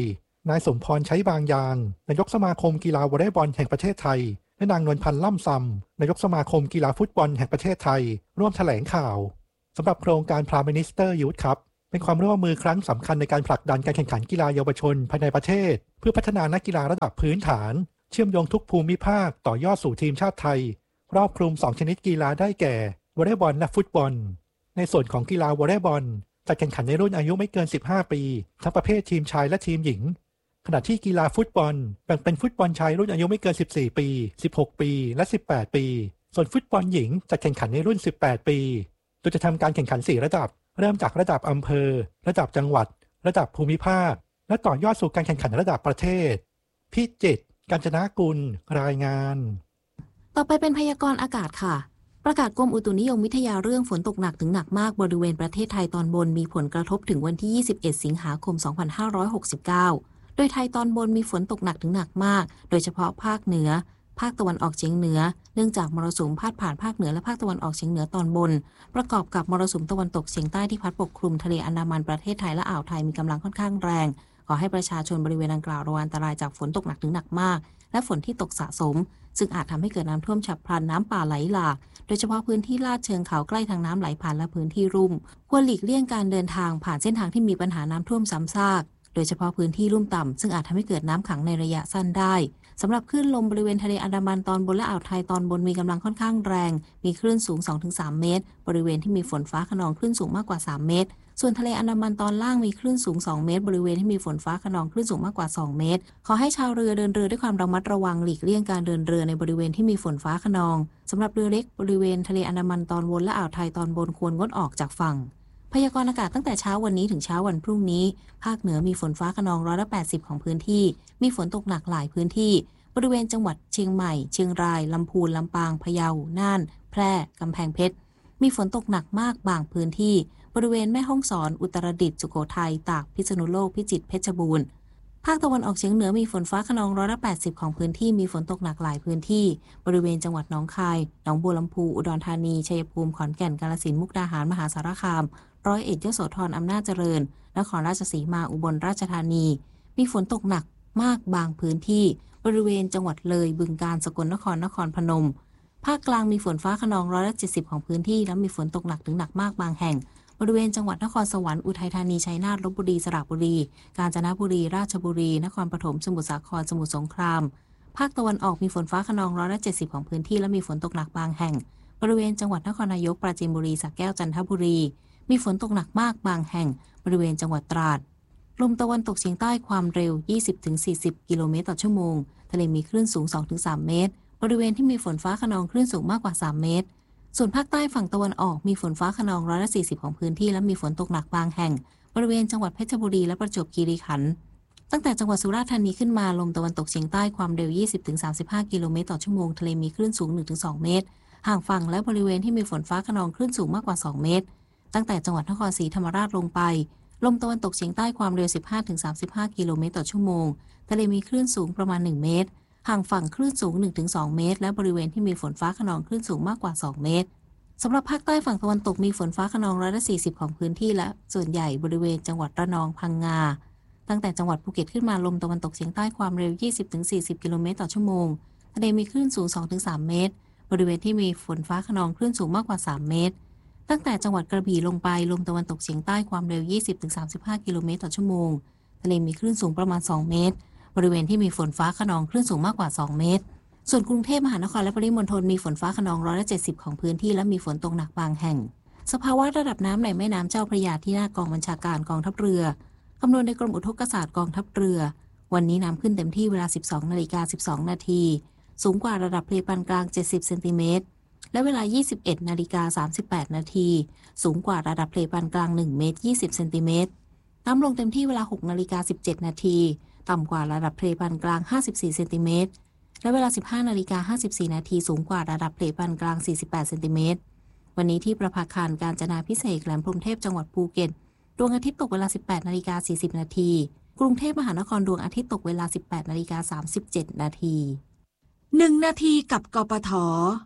นายสมพรใช้บางยางนายกสมาคมกีฬาวอลเลย์บอลแห่งประเทศไทยและนางนวลพันธ์ล่ำซำนายกสมาคมกีฬาฟุตบอลแห่งประเทศไทยร่วมแถลงข่าวสำหรับโครงการ Prime Minister Youth Cup เป็นความร่วมมือครั้งสำคัญในการผลักดันการแข่งขันกีฬาเยาวชนภายในประเทศเพื่อพัฒนานักกีฬาระดับพื้นฐานเชื่อมโยงทุกภูมิภาคต่อยอดสู่ทีมชาติไทยครอบคลุมสองชนิดกีฬาได้แก่วอลเลย์บอลและฟุตบอลในส่วนของกีฬาวอลเลย์บอลจัดแข่งขันในรุ่นอายุไม่เกินสิบห้าปีทั้งประเภททีมชายและทีมหญิงขณะที่กีฬาฟุตบอลแบ่งเป็นฟุตบอลชายรุ่นอายุไม่เกินสิบสี่ปีสิบหกปีและสิบแปดปีส่วนฟุตบอลหญิงจัดแข่งขันในรุ่นสิบแปดปีโดยจะทำการแข่งขันสี่ระดับเริ่มจากระดับอำเภอระดับจังหวัดระดับภูมิภาคและต่อยอดสู่การแข่งขันระดับประเทศพิจิตร กาญจนกุลรายงานต่อไปเป็นพยากรณ์อากาศค่ะประกาศกรมอุตุนิยมวิทยาเรื่องฝนตกหนักถึงหนักมากบริเวณประเทศไทยตอนบนมีผลกระทบถึงวันที่ยี่สิบเอ็ดสิงหาคมสองพันห้าร้อยหกสิบเก้าโดยไทยตอนบนมีฝนตกหนักถึงหนักมากโดยเฉพาะภาคเหนือภาคตะวันออกเฉียงเหนือเนื่องจากมรสุมพาดผ่านภาคเหนือและภาคตะวันออกเฉียงเหนือตอนบนประกอบกับมรสุมตะวันตกเฉียงใต้ที่พัดปกคลุมทะเลอันดามันประเทศไทยและอ่าวไทยมีกำลังค่อนข้างแรงขอให้ประชาชนบริเวณดังกล่าวระวังอันตรายจากฝนตกหนักถึงหนักมากและฝนที่ตกสะสมซึ่งอาจทำให้เกิดน้ำท่วมฉับพลันน้ำป่าไหลหลากโดยเฉพาะพื้นที่ลาดเชิงเขาใกล้ทางน้ำไหลผ่านและพื้นที่ลุ่มควรหลีกเลี่ยงการเดินทางผ่านเส้นทางที่มีปัญหาน้ำท่วมซ้ำซากโดยเฉพาะพื้นที่ลุ่มต่ำซึ่งอาจทำให้เกิดน้ำขังในระยะสั้นได้สำหรับคลื่นลมบริเวณทะเลอันดามันตอนบนและอ่าวไทยตอนบนมีกำลังค่อนข้างแรงมีคลื่นสูง สองถึงสาม เมตรบริเวณที่มีฝนฟ้าคะนองคลื่นสูงมากกว่าสามเมตรส่วนทะเลอันดามันตอนล่างมีคลื่นสูงสองเมตรบริเวณที่มีฝนฟ้าคะนองคลื่นสูงมากกว่าสองเมตรขอให้ชาวเรือเดินเรือด้วยความระมัดระวังหลีกเลี่ยงการเดินเรือในบริเวณที่มีฝนฟ้าคะนองสำหรับเรือเล็กบริเวณทะเลอันดามันตอนบนและอ่าวไทยตอนบนควรงดออกจากฝั่งพยากรณ์อากาศตั้งแต่เช้าวันนี้ถึงเช้าวันพรุ่งนี้ภาคเหนือมีฝนฟ้าคะนองร้อยละแปดสิบของพื้นที่มีฝนตกหนักหลายพื้นที่บริเวณจังหวัดเชียงใหม่เชียงรายลำพูนลำปางพะเยาน่านแพร่กำแพงเพชรมีฝนตกหนักมากบางพื้นที่บริเวณแม่ฮ่องสอนอุตรดิตถ์สุโขทัยตากพิษณุโลกพิจิตรเพชรบูรณ์ภาคตะวันออกเฉียงเหนือมีฝนฟ้าคะนองร้อยละแปดสิบของพื้นที่มีฝนตกหนักหลายพื้นที่บริเวณจังหวัดหนองคายหนองบัวลำพูอุดรธานีชัยภูมิขอนแก่นกาฬสินธุ์มุกดาหารมหาสารคามร้อยเอ็ดยโสธรอำนาจเจริญนครราชสีมาอุบลราชธานีมีฝนตกหนักมากบางพื้นที่บริเวณจังหวัดเลยบึงกาฬสกลนครนครพนมภาคกลางมีฝนฟ้าคะนองร้อยละเจ็ดสิบของพื้นที่และมีฝนตกหนักถึงหนักมากบางแห่งบริเวณจังหวัดนครสวรรค์อุทัยธานีชัยนาทลพบุรีสระบุรีกาญจนบุรีราชบุรีนครปฐมสมุทรสาครสมุทรสงครามภาคตะวันออกมีฝนฟ้าคะนองร้อยละเจ็ดสิบของพื้นที่และมีฝนตกหนักบางแห่งบริเวณจังหวัดนครนายกปราจีนบุรีสระแก้วจันทบุรีมีฝนตกหนักมากบางแห่งบริเวณจังหวัดตราดลมตะวันตกเฉียงใต้ความเร็ว ยี่สิบถึงสี่สิบ กิโลเมตรต่อชั่วโมงทะเลมีคลื่นสูง สองถึงสาม เมตรบริเวณที่มีฝนฟ้าคะนองคลื่นสูงมากกว่าสามเมตรส่วนภาคใต้ฝั่งตะวันออกมีฝนฟ้าคะนองร้อยละสี่สิบของพื้นที่และมีฝนตกหนักบางแห่งบริเวณจังหวัดเพชรบุรีและประจวบคีรีขันธ์ตั้งแต่จังหวัดสุราษฎร์ธานีขึ้นมาลมตะวันตกเฉียงใต้ความเร็ว ยี่สิบถึงสามสิบห้า กิโลเมตรต่อชั่วโมงทะเลมีคลื่นสูง หนึ่งถึงสอง เมตรห่างฝั่งและบริเวณที่มีฝนฟ้าคะนองคลื่นสูงมากกว่าสองเมตรตั้งแต่จังหวัดนครศรีธรรมราชลงไปลมตะวันตกเฉียงใต้ความเร็ว สิบห้าถึงสามสิบห้า กิโลเมตรต่อชั่วโมงทะเลมีคลื่นสูงประมาณหนึ่งเมตรห่างฝั่งคลื่นสูง หนึ่งถึงสอง เมตรและบริเวณที่มีฝนฟ้าคะนองคลื่นสูงมากกว่าสองเมตรสำหรับภาคใต้ฝั่งตะวันตกมีฝนฟ้าคะนองร้อยละสี่สิบของพื้นที่และส่วนใหญ่บริเวณจังหวัดระนองพังงาตั้งแต่จังหวัดภูเก็ตขึ้นมาลมตะวันตกเฉียงใต้ความเร็ว ยี่สิบถึงสี่สิบ กิโลเมตรต่อชั่วโมงทะเลมีคลื่นสูง สองถึงสาม เมตรบริเวณที่มีฝนฟ้าคะนองคลื่นสูงมากกว่าสามเมตรตั้งแต่จังหวัดกระบี่ลงไปลมตะวันตกเฉียงใต้ความเร็ว ยี่สิบถึงสามสิบห้า กิโลเมตรต่อชั่วโมงทะเลมีคลื่นสูงประมาณสองเมตรบริเวณที่มีฝนฟ้าคะนองคลื่นสูงมากกว่าสองเมตรส่วนกรุงเทพมหานครและปริมณฑลมีฝนฟ้าคะนองร้อยละเจ็ดสิบของพื้นที่และมีฝนตกหนักบางแห่งสภาวะระดับน้ำในแม่น้ำเจ้าพระยาที่หน้ากองบัญชาการกองทัพเรือคำนวณโดยกรมอุทกศาสตร์กองทัพเรือวันนี้น้ำขึ้นเต็มที่เวลา สิบสองนาฬิกาสิบสองนาทีสูงกว่าระดับทะเลปานกลางเจ็ดสิบเซนติเมตรและเวลา ยี่สิบเอ็ดนาฬิกาสามสิบแปดนาทีสูงกว่าระดับทะเลปานกลางหนึ่งเมตรยี่สิบเซนติเมตรน้ำลงเต็มที่เวลา หกนาฬิกาสิบเจ็ดนาทีต่ำกว่าระดับทะเลปานกลางห้าสิบสี่เซนติเมตรและเวลา สิบห้านาฬิกาห้าสิบสี่นาทีสูงกว่าระดับทะเลปานกลางสี่สิบแปดเซนติเมตรวันนี้ที่ประภาคารกาญจนาภิเษกแหลมพรหมเทพจังหวัดภูเก็ตดวงอาทิตย์ตกเวลา สิบแปดนาฬิกาสี่สิบนาทีกรุงเทพมหานครดวงอาทิตย์ตกเวลา สิบแปดนาฬิกาสามสิบเจ็ดนาทีหนึ่งนาทีกับกปท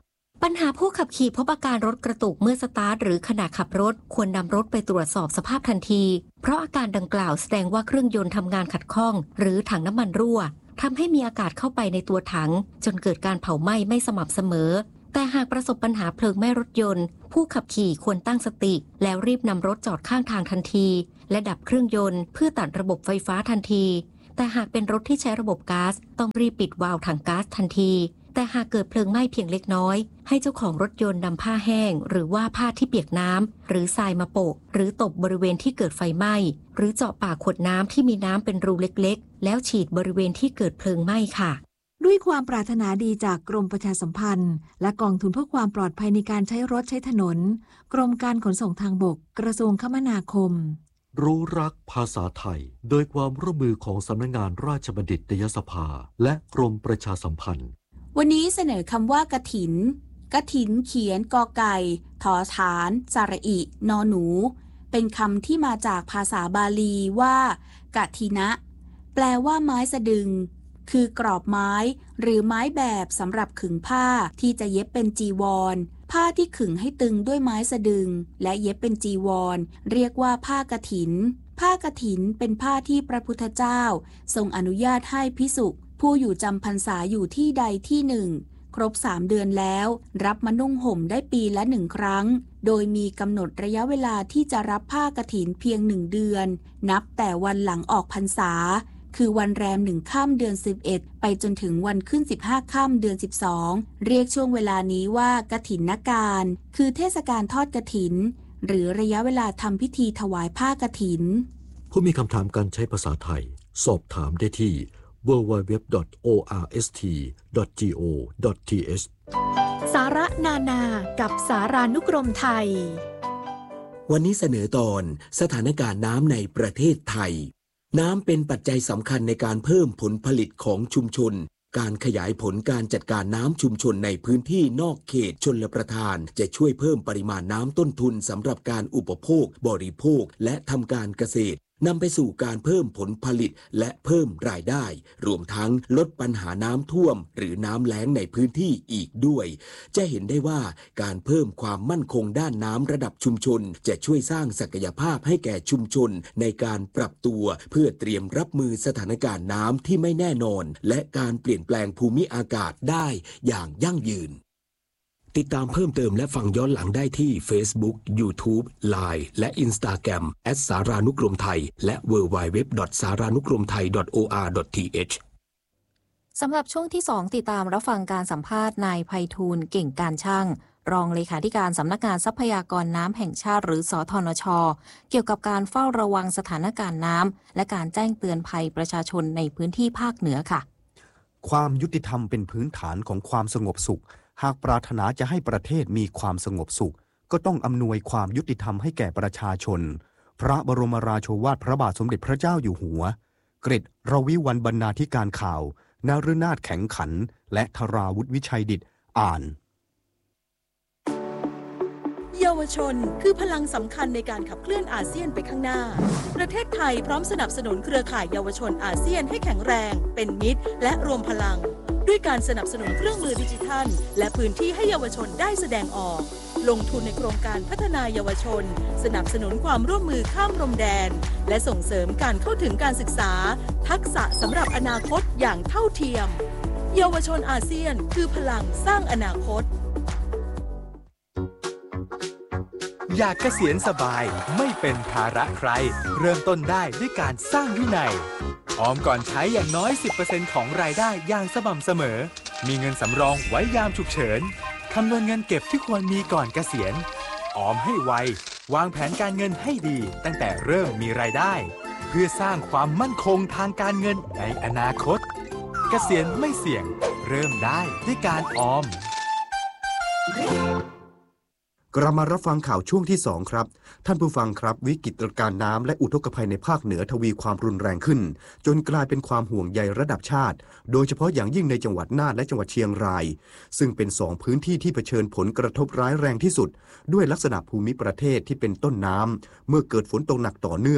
ปัญหาผู้ขับขี่พบอาการรถกระตุกเมื่อสตาร์ทหรือขณะขับรถควรนำรถไปตรวจสอบสภาพทันทีเพราะอาการดังกล่าวแสดงว่าเครื่องยนต์ทำงานขัดข้องหรือถังน้ำมันรั่วทำให้มีอากาศเข้าไปในตัวถังจนเกิดการเผาไหม้ไม่สม่ำเสมอแต่หากประสบปัญหาเพลิงไหม้รถยนต์ผู้ขับขี่ควรตั้งสติแล้วรีบนำรถจอดข้างทางทันทีและดับเครื่องยนต์เพื่อตัดระบบไฟฟ้าทันทีแต่หากเป็นรถที่ใช้ระบบก๊าซต้องรีบปิดวาล์วถังก๊าซทันทีแต่หากเกิดเพลิงไหม้เพียงเล็กน้อยให้เจ้าของรถยนต์นำผ้าแห้งหรือว่าผ้าที่เปียกน้ำหรือทรายมาโปะหรือตบบริเวณที่เกิดไฟไหม้หรือเจาะปากขวดน้ำที่มีน้ำเป็นรูเล็กๆแล้วฉีดบริเวณที่เกิดเพลิงไหม้ค่ะด้วยความปรารถนาดีจากกรมประชาสัมพันธ์และกองทุนเพื่อความปลอดภัยในการใช้รถใช้ถนนกรมการขนส่งทางบกกระทรวงคมนาคมรู้รักภาษาไทยโดยความร่วมมือของสำนักงานราชบัณฑิตยสภาและกรมประชาสัมพันธ์วันนี้เสนอคำว่ากฐินกฐินเขียนกอไก่ถอฐานสระอินอหนูเป็นคำที่มาจากภาษาบาลีว่ากฐินะแปลว่าไม้สะดึงคือกรอบไม้หรือไม้แบบสำหรับขึงผ้าที่จะเย็บเป็นจีวรผ้าที่ขึงให้ตึงด้วยไม้สะดึงและเย็บเป็นจีวรเรียกว่าผ้ากฐินผ้ากฐินเป็นผ้าที่พระพุทธเจ้าทรงอนุญาตให้ภิกษุผู้อยู่จำพรรษาอยู่ที่ใดที่หนึ่งครบสามเดือนแล้วรับมานุ่งห่มได้ปีละหนึ่งครั้งโดยมีกำหนดระยะเวลาที่จะรับผ้ากฐินเพียงหนึ่งเดือนนับแต่วันหลังออกพรรษาคือวันแรมหนึ่งค่ำเดือนสิบเอ็ดไปจนถึงวันขึ้นสิบห้าค่ำเดือนสิบสองเรียกช่วงเวลานี้ว่ากฐินการคือเทศกาลทอดกฐินหรือระยะเวลาทำพิธีถวายผ้ากฐินผู้มีคำถามการใช้ภาษาไทยสอบถามได้ที่ ดับเบิลยู ดับเบิลยู ดับเบิลยู ดอท โอ อาร์ เอส ที ดอท จี โอ ดอท ที เอชสาระนานากับสารานุกรมไทยวันนี้เสนอตอนสถานการณ์น้ำในประเทศไทยน้ำเป็นปัจจัยสำคัญในการเพิ่มผลผลิตของชุมชนการขยายผลการจัดการน้ำชุมชนในพื้นที่นอกเขตชลประทานจะช่วยเพิ่มปริมาณน้ำต้นทุนสำหรับการอุปโภคบริโภคและทำการเกษตรนำไปสู่การเพิ่มผลผลิตและเพิ่มรายได้รวมทั้งลดปัญหาน้ำท่วมหรือน้ำแล้งในพื้นที่อีกด้วยจะเห็นได้ว่าการเพิ่มความมั่นคงด้านน้ำระดับชุมชนจะช่วยสร้างศักยภาพให้แก่ชุมชนในการปรับตัวเพื่อเตรียมรับมือสถานการณ์น้ำที่ไม่แน่นอนและการเปลี่ยนแปลงภูมิอากาศได้อย่างยั่งยืนติดตามเพิ่มเติมและฟังย้อนหลังได้ที่ Facebook, YouTube, ไลน์ และ Instagram แอท สารานุกรมไทยและ ดับเบิลยู ดับเบิลยู ดับเบิลยู ดอท สารานุกรมไทย ดอท โอ อาร์ ดอท ที เอชสำหรับช่วงที่สองติดตามรับฟังการสัมภาษณ์นายไพฑูรย์เก่งการช่างรองเลขาธิการสำนักงานทรัพยากรน้ำแห่งชาติหรือสธนช.เกี่ยวกับการเฝ้าระวังสถานการณ์น้ำและการแจ้งเตือนภัยประชาชนในพื้นที่ภาคเหนือค่ะความยุติธรรมเป็นพื้นฐานของความสงบสุขหากปรารถนาจะให้ประเทศมีความสงบสุขก็ต้องอำนวยความยุติธรรมให้แก่ประชาชนพระบรมราโชวาทพระบาทสมเด็จพระเจ้าอยู่หัวเกร็ดรวิวรรณบรรณาธิการข่าวนฤนาถแข็งขันและธราวุฒิวิชัยดิษฐ์อ่านเยาวชนคือพลังสำคัญในการขับเคลื่อนอาเซียนไปข้างหน้าประเทศไทยพร้อมสนับสนุนเครือข่ายเยาวชนอาเซียนให้แข็งแรงเป็นมิตรและรวมพลังด้วยการสนับสนุนเครื่องมือดิจิทัลและพื้นที่ให้เยาวชนได้แสดงออกลงทุนในโครงการพัฒนาเยาวชนสนับสนุนความร่วมมือข้ามพรมแดนและส่งเสริมการเข้าถึงการศึกษาทักษะสำหรับอนาคตอย่างเท่าเทียมเยาวชนอาเซียนคือพลังสร้างอนาคตอยากเกษียณสบายไม่เป็นภาระใครเริ่มต้นได้ด้วยการสร้างวินัยออมก่อนใช้อย่างน้อย สิบเปอร์เซ็นต์ ของรายได้อย่างสม่ำเสมอมีเงินสำรองไว้ยามฉุกเฉินคำนวณเงินเก็บที่ควรมีก่อนเกษียณออมให้ไววางแผนการเงินให้ดีตั้งแต่เริ่มมีรายได้เพื่อสร้างความมั่นคงทางการเงินในอนาคตเกษียณไม่เสี่ยงเริ่มได้ด้วยการออมกลับมารับฟังข่าวช่วงที่สองครับท่านผู้ฟังครับวิกฤตการณ์น้ำและอุทกภัยในภาคเหนือทวีความรุนแรงขึ้นจนกลายเป็นความห่วงใยระดับชาติโดยเฉพาะอย่างยิ่งในจังหวัดน่านและจังหวัดเชียงรายซึ่งเป็นสองพื้นที่ที่เผชิญผลกระทบร้ายแรงที่สุดด้วยลักษณะภูมิประเทศที่เป็นต้นน้ำเมื่อเกิดฝนตกหนักต่อเนื่อง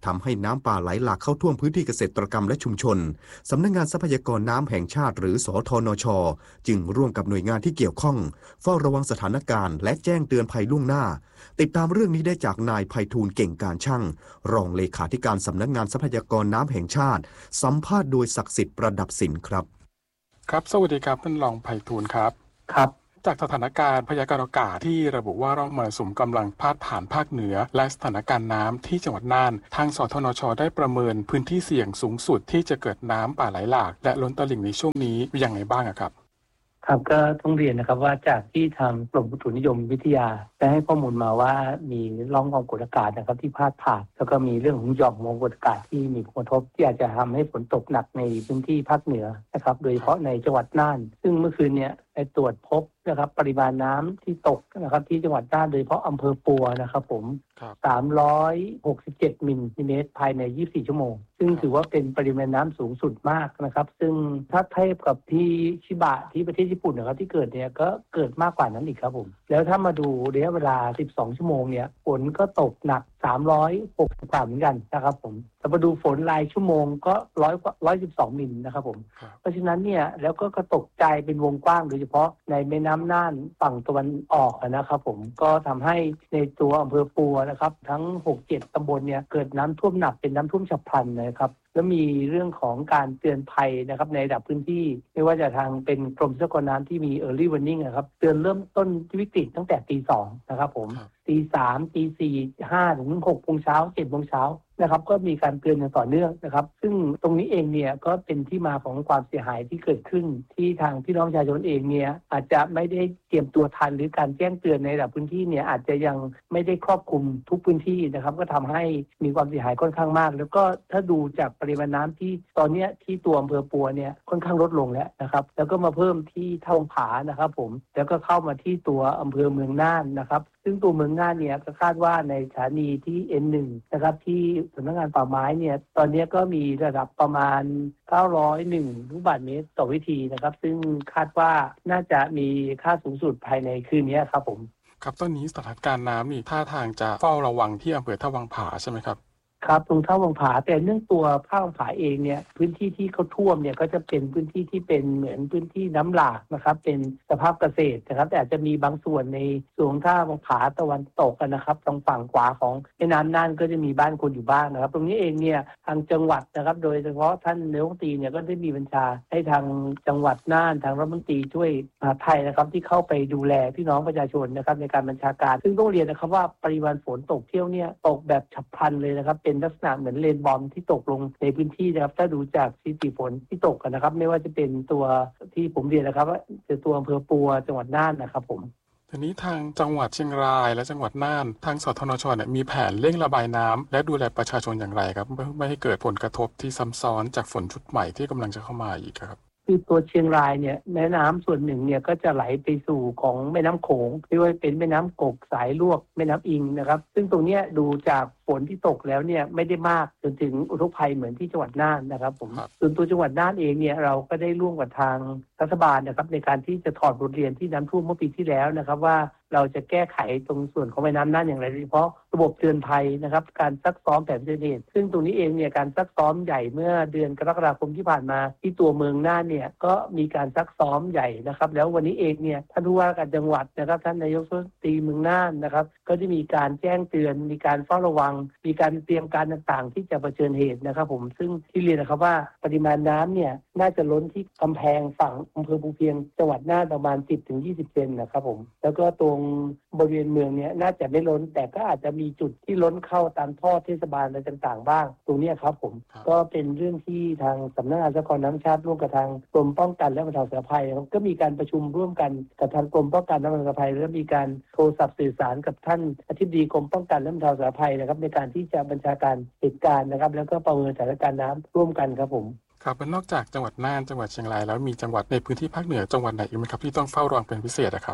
ทำให้น้ำป่าไหลหลากเข้าท่วมพื้นที่เกษตรกรรมและชุมชนสำนักงานทรัพยากรน้ำแห่งชาติหรือสทนช.จึงร่วมกับหน่วยงานที่เกี่ยวข้องเฝ้าระวังสถานการณ์และแจ้งเตือนภัยล่วงหน้าติดตามเรื่องนี้ได้จากนายไพฑูรย์เก่งการช่างรองเลขาธิการสำนักงานทรัพยากรน้ำแห่งชาติสัมภาษณ์โดยศักดิ์สิทธิ์ประดับสินครับครับสวัสดีครับท่านรองไพฑูรย์ครับครับจากสถานการณ์พยากรณ์อากาศที่ระบุว่าร่องมรสุมกำลังพาดผ่านภาคเหนือและสถานการณ์น้ำที่จังหวัดน่านทางสทนช.ได้ประเมินพื้นที่เสี่ยงสูงสุดที่จะเกิดน้ำป่าไหลหลากและล้นตลิ่งในช่วงนี้อย่างไรบ้างครับครับก็ต้องเรียนนะครับว่าจากที่ทางกรมอุตุนิยมวิทยาได้ให้ข้อมูลมาว่ามีร่องความกดอากาศนะครับที่พาดผ่านแล้วก็มีเรื่องของหย่อมความกดอากาศที่มีผลกระทบที่อาจจะทำให้ฝนตกหนักในพื้นที่ภาคเหนือนะครับโดยเฉพาะในจังหวัดน่านซึ่งเมื่อคืนเนี้ยได้ตรวจพบนะครับปริมาณน้ำที่ตกนะครับที่จังหวัดน่านโดยเฉพาะอำเภอปัวนะครับผมสามร้อยหกสิบเจ็ดมิลลิเมตรภายในยี่สิบสี่ชั่วโมงซึ่งถือว่าเป็นปริมาณน้ำสูงสุดมากนะครับซึ่งถ้าเทียบกับที่ชิบะที่ประเทศญี่ปุ่นนะครับที่เกิดเนี่ยก็เกิดมากกว่านั้นอีกครับผมแล้วถ้ามาดูระยะเวลาสิบสองชั่วโมงเนี่ยฝนก็ตกหนักสามร้อยหกสิบกว่าเหมือนกันนะครับผมแต่มาดูฝนรายชั่วโมงก็ร้อยร้อยสิบสองมิลนะครับผมเพราะฉะนั้นเนี่ยแล้วก็กระตกใจเป็นวงกว้างโดยเฉพาะในแม่น้ำน่านฝั่งตะวันออกนะครับผมก็ทำให้ในตัวอำเภอปัวนะครับทั้ง หกเจ็ด ตำบลเนี่ยเกิดน้ำท่วมหนักเป็นน้ำท่วมฉับพลันนะครับแล้วมีเรื่องของการเตือนภัยนะครับในระดับพื้นที่ไม่ว่าจะทางเป็นกรมทรัพยากรน้ำที่มี early warning นะครับเตือนเริ่มต้นวิกฤตตั้งแต่ตีสองนะครับผมตีสามตีสี่ห้าถึงหกโมงเช้าเจ็ดโมงเช้านะครับก็มีการเตือนอย่างต่อเนื่องนะครับซึ่งตรงนี้เองเนี่ยก็เป็นที่มาของความเสียหายที่เกิดขึ้นที่ทางพี่น้องประชาชนเองเนี่ยอาจจะไม่ได้เตรียมตัวทันหรือการแจ้งเตือนในระดับพื้นที่เนี่ยอาจจะยังไม่ได้ครอบคลุมทุกพื้นที่นะครับก็ทำให้มีความเสียหายค่อนข้างมากแล้วก็ถ้าดูจากปริมาณน้ำที่ตอนนี้ที่ตัวอำเภอปัวเนี่ยค่อนข้างลดลงแล้วนะครับแล้วก็มาเพิ่มที่ท่าผานะครับผมแล้วก็เข้ามาที่ตัวอำเภอเมืองน่านนะครับซึ่งตัวเมืองน่านเนี่ยก็คาดว่าในสถานีที่ เอ็น หนึ่ง นะครับที่สำนักงานป่าไม้เนี่ยตอนนี้ก็มีระดับประมาณเก้าร้อยเอ็ดลูกบาศก์เมตรต่อวินาทีนะครับซึ่งคาดว่าน่าจะมีค่าสูงสุดภายในคืนนี้ครับผมครับตอนนี้สถานการณ์น้ำนี่ท่าทางจะเฝ้าระวังที่อำเภอท่าวังผาใช่ไหมครับครับตรงท่าวังผาแต่เนื่องตัวภาควังผาเองเนี่ยพื้นที่ที่เขาท่วมเนี่ยก็จะเป็นพื้นที่ที่เป็นเหมือนพื้นที่น้ำหลากนะครับเป็นสภาพเกษตรนะครับแต่อาจจะมีบางส่วนในส่วนท่าวังผาตะวันตกนะครับทางฝั่งขวาของแม่น้ำน่านก็จะมีบ้านคนอยู่บ้างนะครับตรงนี้เองเนี่ยทางจังหวัดนะครับโดยเฉพาะท่านนายกรัฐมนตรีเนี่ยก็ได้มีบัญชาให้ทางจังหวัดน่านทางรัฐมนตรีช่วยมหาดไทยนะครับที่เข้าไปดูแลพี่น้องประชาชนนะครับในการบัญชาการซึ่งต้องเรียนนะครับว่าปริมาณฝนตกเที่ยวเนี่ยตกแบบฉับพลันเลยนะครับเป็นลักษณะเหมือนบอมที่ตกลงในพื้นที่นะครับถ้าดูจากสถิติฝนที่ตกกันนะครับไม่ว่าจะเป็นตัวที่ผมเรียนนะครับว่าจะตัวอำเภอปัวจังหวัดน่านนะครับผมทีนี้ทางจังหวัดเชียงรายและจังหวัดน่านทางสทนช.เนี่ยมีแผนเร่งระบายน้ำและดูแลประชาชนอย่างไรครับไม่ให้เกิดผลกระทบที่ซ้ำซ้อนจากฝนชุดใหม่ที่กำลังจะเข้ามาอีกครับคือตัวเชียงรายเนี่ยแม่น้ำส่วนหนึ่งเนี่ยก็จะไหลไปสู่ของแม่น้ำโขงไม่ว่าเป็นแม่น้ำกกสายลวกแม่น้ำอิงนะครับซึ่งตรงนี้ดูจากฝนที่ตกแล้วเนี่ยไม่ได้มากจนถึงอุทกภัยเหมือนที่จังหวัดน่านนะครับผมส่วนตัวจังหวัดน่านเองเนี่ยเราก็ได้ร่วมกับทางรัฐบาลนะครับในการที่จะถอดบทเรียนที่น้ำท่วมเมื่อปีที่แล้วนะครับว่าเราจะแก้ไขตรงส่วนของแม่น้ำน่านอย่างไรโดยเฉพาะระบบเตือนภัยนะครับการซักซ้อมแผนเผชิญเหตุซึ่งตรงนี้เองเนี่ยการซักซ้อมใหญ่เมื่อเดือนกรกฎาคมที่ผ่านมาที่ตัวเมืองน่านเนี่ยก็มีการซักซ้อมใหญ่นะครับแล้ววันนี้เองเนี่ยท่านผู้ว่าการจังหวัดนะครับท่านนายกรัฐมนตรีเมืองน่านนะครับก็ได้มีการแจ้งเตือนมีการเฝ้าระวังมีการเตรียมการต่างๆที่จะเผชิญเหตุนะครับผมซึ่งที่เรียนนะครับว่าปริมาณน้ำเนี่ยน่าจะล้นที่กำแพงฝั่งอำเภอภูเพียงจังหวัดน่านประมาณ สิบถึงยี่สิบ เซนนะครับผมแล้วก็ตรงบริเวณเมืองเนี้ยน่าจะไม่ล้นแต่ก็อาจจะมีจุดที่ล้นเข้าตามท่อเทศบาลอะไรต่างๆบ้างตรงนี้ครับผมก็เป็นเรื่องที่ทางสำนักงานทรัพยากรน้ำชาติร่วมกับทางกรมป้องกันและบรรเทาสาธารณภัยก็มีการประชุมร่วมกันกับทางกรมป้องกันและบรรเทาสาธารณภัยและมีการโทรศัพท์สื่อสารกับท่านอธิบดีกรมป้องกันและบรรเทาสาธารณภัยนะครับในการที่จะบัญชาการเหตุการณ์นะครับแล้วก็ประเมินสถานการณ์น้ำร่วมกันครับผมครับนอกจากจังหวัดน่านจังหวัดเชียงรายแล้วมีจังหวัดในพื้นที่ภาคเหนือจังหวัดไหนอีกไหมครับที่ต้องเฝ้าระวังเป็นพิเศษนะครับ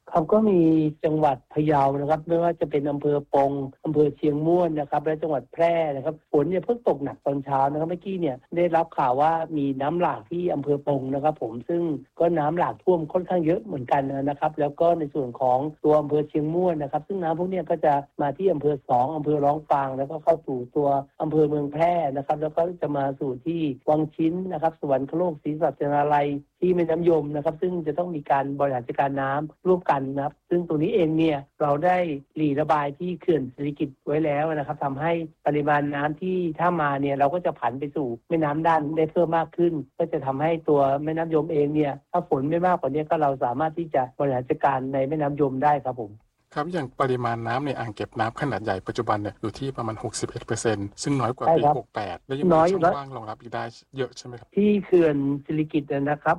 ครับก็มีจังหวัดพะเยานะครับไม่ว่าจะเป็นอำเภอปงอำเภอเชียงม่วนนะครับและจังหวัดแพร่นะครับฝนเนี่ยเพิ่งตกหนักตอนเช้านะครับเมื่อกี้เนี่ยได้รับข่าวว่ามีน้ำหลากที่อำเภอปงนะครับผมซึ่งก็น้ำหลากท่วมค่อนข้างเยอะเหมือนกันนะครับแล้วก็ในส่วนของตัวอำเภอเชียงม่วนนะครับซึ่งน้ำพวกนี้ก็จะมาที่อำเภอสองอำเภอร้องฟางแล้วก็เข้าสู่ตัวอำเภอเมืองแพร่นะครับแล้วก็จะมาสู่ที่วังชิ้นนะครับสวรรคโลกศรีสัชนาลัยที่แม่น้ำยมนะครับซึ่งจะต้องมีการบริหารจัดการน้ำร่วมกันนะครับซึ่งตรงนี้เองเนี่ยเราได้หลีระบายที่เขื่อนสิริกิติ์ไว้แล้วนะครับทำให้ปริมาณน้ำที่ถ้ามาเนี่ยเราก็จะผันไปสู่แม่น้ำด้านได้เพิ่มมากขึ้นก็จะทำให้ตัวแม่น้ำยมเองเนี่ยถ้าฝนไม่มากกว่านี้ก็เราสามารถที่จะบริหารจัดการในแม่น้ำยมได้ครับผมครับอย่างปริมาณน้ำในอ่างเก็บน้ำขนาดใหญ่ปัจจุบันเนี่ยอยู่ที่ประมาณ หกสิบเอ็ดเปอร์เซ็นต์ ซึ่งน้อยกว่าปีหกสิบแปดและยังมีช่องว่างรองรับอีกได้เยอะใช่ไหมครับที่เขื่อนสิริกิติ์นะครับ